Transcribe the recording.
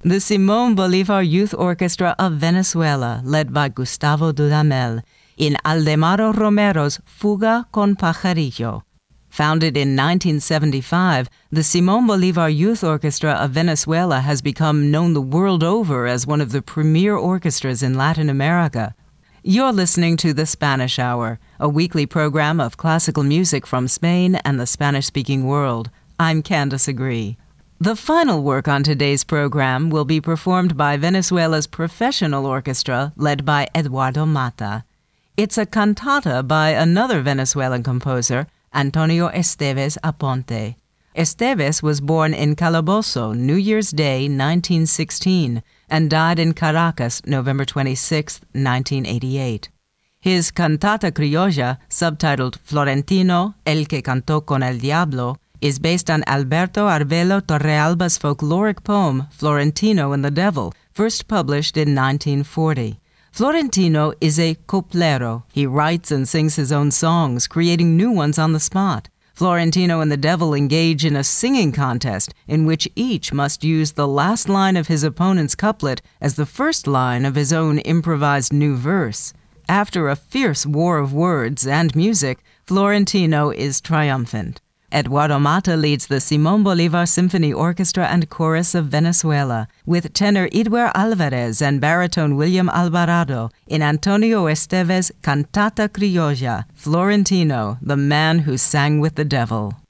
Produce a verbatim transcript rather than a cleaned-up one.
The Simón Bolívar Youth Orchestra of Venezuela, led by Gustavo Dudamel, in Aldemaro Romero's Fuga con Pajarillo. Founded in nineteen seventy-five, the Simón Bolívar Youth Orchestra of Venezuela has become known the world over as one of the premier orchestras in Latin America. You're listening to The Spanish Hour, a weekly program of classical music from Spain and the Spanish-speaking world. I'm Candace Agree. The final work on today's program will be performed by Venezuela's professional orchestra, led by Eduardo Mata. It's a cantata by another Venezuelan composer, Antonio Esteves Aponte. Esteves was born in Calabozo, New Year's Day, nineteen sixteen, and died in Caracas, November twenty-sixth, nineteen eighty-eight. His Cantata Criolla, subtitled Florentino, El que cantó con el diablo, is based on Alberto Arbelo Torrealba's folkloric poem, Florentino and the Devil, first published in nineteen forty. Florentino is a coplero. He writes and sings his own songs, creating new ones on the spot. Florentino and the Devil engage in a singing contest in which each must use the last line of his opponent's couplet as the first line of his own improvised new verse. After a fierce war of words and music, Florentino is triumphant. Eduardo Mata leads the Simón Bolívar Symphony Orchestra and Chorus of Venezuela, with tenor Idwer Alvarez and baritone William Alvarado in Antonio Esteves' Cantata Criolla, Florentino, the man who sang with the devil.